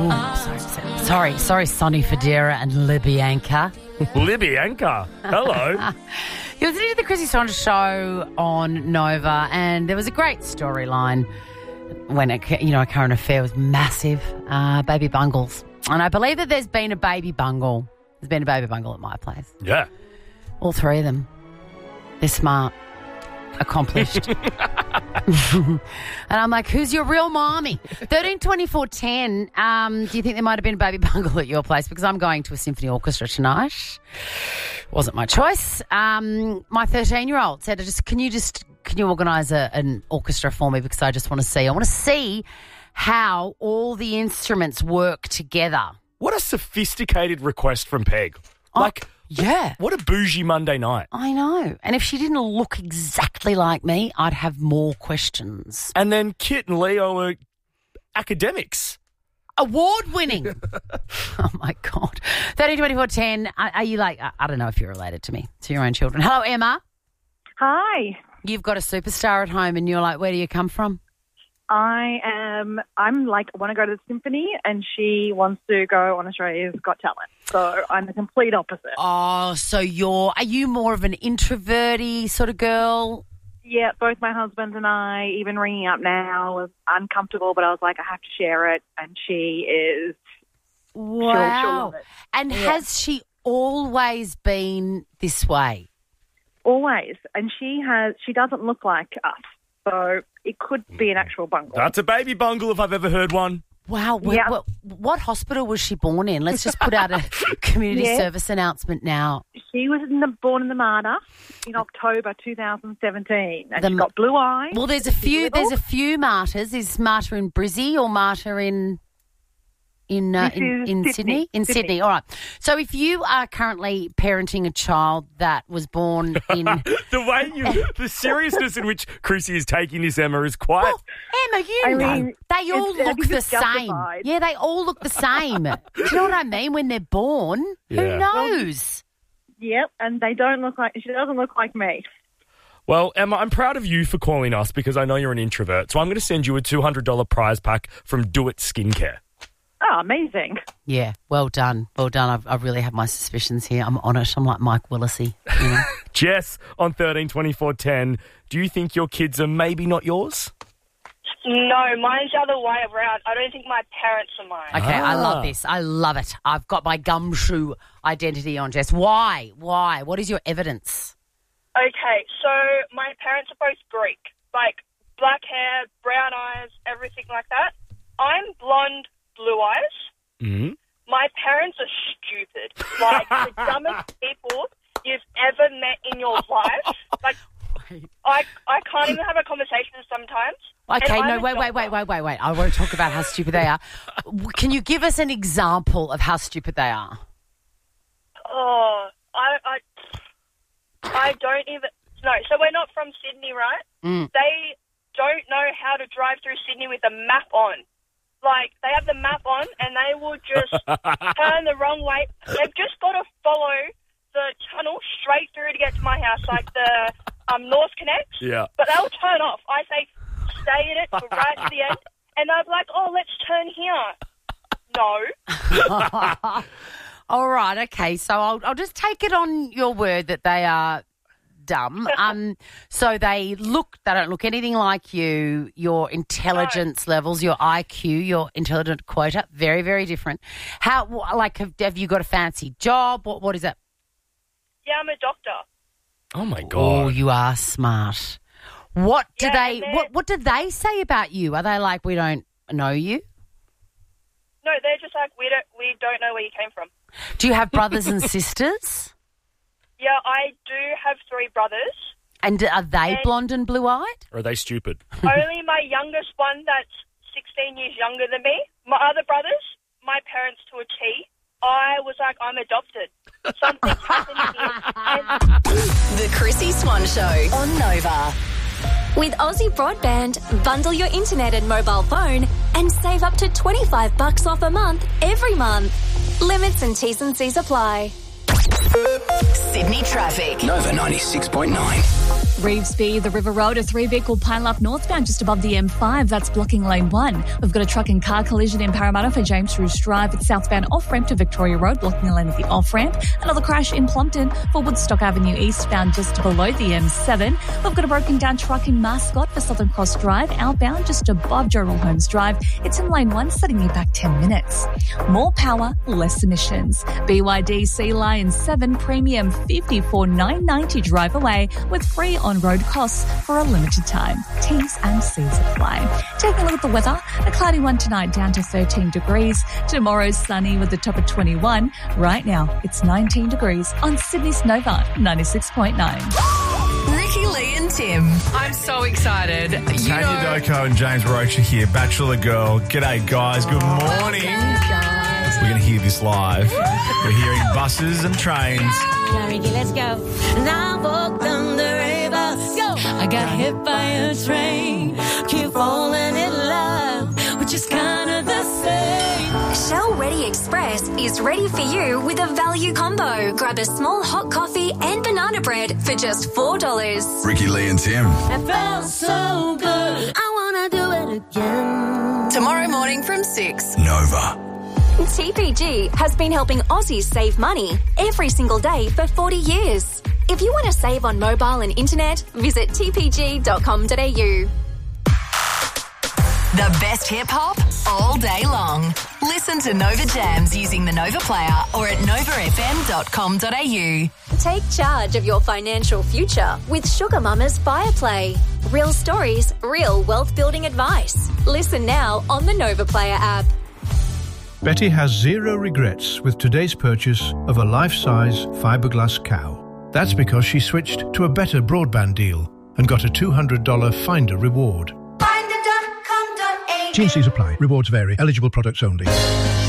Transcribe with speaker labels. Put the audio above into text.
Speaker 1: Sorry, Sonny Fodera and Libyanka.
Speaker 2: Libyanka, hello.
Speaker 1: You're listening to the Chrissy Swan Show on Nova, and there was a great storyline when a current affair was massive, baby bungles. And I believe that there's been a baby bungle. There's been a baby bungle at my place.
Speaker 2: Yeah.
Speaker 1: All three of them. They're smart, accomplished. And I'm like, who's your real mommy? 13 24 10. Do you think there might have been a baby bungle at your place? Because I'm going to a symphony orchestra tonight. Wasn't my choice. My 13-year-old said, can you organise an orchestra for me? Because I just want to see. I want to see how all the instruments work together.
Speaker 2: What a sophisticated request from Peg.
Speaker 1: Yeah.
Speaker 2: What a bougie Monday night.
Speaker 1: I know. And if she didn't look exactly like me, I'd have more questions.
Speaker 2: And then Kit and Leo are academics.
Speaker 1: Award-winning. Oh, my God. 13 24 10. Are you like, I don't know if you're related to me, to your own children. Hello, Emma.
Speaker 3: Hi.
Speaker 1: You've got a superstar at home and you're like, where do you come from?
Speaker 3: I'm like, I want to go to the symphony and she wants to go on Australia's Got Talent. So I'm the complete opposite.
Speaker 1: Oh, so are you more of an introverty sort of girl?
Speaker 3: Yeah, both my husband and I, even ringing up now, was uncomfortable, but I was like, I have to share it. And she is,
Speaker 1: wow.
Speaker 3: She'll love it.
Speaker 1: And has she always been this way?
Speaker 3: Always. And she doesn't look like us. So it could be an actual bungle.
Speaker 2: That's a baby bungle if I've ever heard one.
Speaker 1: Wow.
Speaker 3: Yeah.
Speaker 1: What hospital was she born in? Let's just put out a community service announcement now.
Speaker 3: She was born in the Mater in October 2017. And she's got blue eyes.
Speaker 1: Well, there's a few Martyrs. Is Martyr in Brizzy or Martyr in Sydney? In Sydney, all right. So if you are currently parenting a child that was born in...
Speaker 2: the seriousness in which Chrissy is taking this, Emma, is quite...
Speaker 1: Well, Emma, they all look the same. Yeah, they all look the same. Do you know what I mean? When they're born, who knows?
Speaker 3: Yep, and she doesn't look like me.
Speaker 2: Well, Emma, I'm proud of you for calling us because I know you're an introvert. So I'm going to send you a $200 prize pack from Do It Skincare.
Speaker 3: Oh, amazing.
Speaker 1: Yeah, well done. Well done. I really have my suspicions here. I'm on it. I'm like Mike Willisey. You know?
Speaker 2: Jess, on 13 24 10, do you think your kids are maybe not yours?
Speaker 4: No, mine's the other way around. I don't think my parents are mine.
Speaker 1: Okay, I love this. I love it. I've got my gumshoe identity on, Jess. Why? What is your evidence?
Speaker 4: Okay, so my parents are both Greek. Like, black hair, brown eyes, everything like that. I'm blonde, blue eyes.
Speaker 2: Mm-hmm.
Speaker 4: My parents are stupid. Like, the dumbest people you've ever met in your life. Like, I can't even have a conversation sometimes.
Speaker 1: Okay, no, wait. I want to talk about how stupid they are. Can you give us an example of how stupid they are?
Speaker 4: Oh, I don't even... No, so we're not from Sydney, right?
Speaker 1: Mm.
Speaker 4: They don't know how to drive through Sydney with a map on. Like, they have the map on and they will just turn the wrong way. They've just got to follow the tunnel straight through to get to my house, like the North Connect.
Speaker 2: Yeah.
Speaker 4: But they'll turn off. I say, stay in it right to the end. And they'll be like, oh, let's turn here. No.
Speaker 1: All right, okay. So I'll just take it on your word that they are dumb. So they don't look anything like you. Your intelligence levels, your IQ, your intelligent quota, very, very different. How, like, have you got a fancy job? What is it?
Speaker 4: Yeah, I'm a doctor.
Speaker 2: Oh my God.
Speaker 1: Oh, you are smart. What do they say about you? Are they like, we don't know you?
Speaker 4: No, they're just like, we don't know where you came from.
Speaker 1: Do you have brothers and sisters?
Speaker 4: Yeah, I do have 3 brothers.
Speaker 1: And are they blonde and blue-eyed?
Speaker 2: Or are they stupid?
Speaker 4: Only my youngest one that's 16 years younger than me. My other brothers, my parents to a T. I was like, I'm adopted. Something's happened here.
Speaker 5: The Chrissy Swan Show on Nova. With Aussie Broadband, bundle your internet and mobile phone and save up to $25 off a month every month. Limits and T's and C's apply. Sydney traffic.
Speaker 6: Nova 96.9. Revesby, the River Road, a 3-vehicle pile-up northbound just above the M5. That's blocking lane 1. We've got a truck and car collision in Parramatta for James Roos Drive. It's southbound off-ramp to Victoria Road, blocking a lane at the off-ramp. Another crash in Plumpton for Woodstock Avenue eastbound just below the M7. We've got a broken down truck in Mascot for Southern Cross Drive, outbound just above Gerald Holmes Drive. It's in lane 1, setting you back 10 minutes. More power, less emissions. BYD Sea Lion 7 Premium 54,990 drive away with free on-road costs for a limited time. T's and C's apply. Taking a look at the weather, a cloudy one tonight down to 13 degrees. Tomorrow's sunny with a top of 21. Right now, it's 19 degrees on Sydney's Nova 96.9.
Speaker 7: Ricky, Lee and Tim.
Speaker 8: I'm so excited.
Speaker 9: Tanya Doko and James Roach are here. Bachelor Girl. G'day, guys. Good morning. We're going to hear this live. We're hearing buses and trains.
Speaker 10: Come on, Ricky, let's go. And I walked down the river. Go. I got hit by a train. Keep falling in love, which is kind of the same.
Speaker 5: Shell Ready Express is ready for you with a value combo. Grab a small hot coffee and banana bread for just $4.
Speaker 11: Ricky, Lee and Tim.
Speaker 10: It felt so good. I want to do it again.
Speaker 7: Tomorrow morning from 6.
Speaker 11: Nova.
Speaker 5: TPG has been helping Aussies save money every single day for 40 years. If you want to save on mobile and internet, visit tpg.com.au.
Speaker 7: The best hip-hop all day long. Listen to Nova Jams using the Nova Player or at novafm.com.au.
Speaker 5: Take charge of your financial future with Sugar Mama's Fireplay. Real stories, real wealth-building advice. Listen now on the Nova Player app.
Speaker 12: Betty has zero regrets with today's purchase of a life-size fiberglass cow. That's because she switched to a better broadband deal and got a $200 Finder reward.
Speaker 10: Finder.com.au.
Speaker 12: T&Cs apply. Rewards vary. Eligible products only.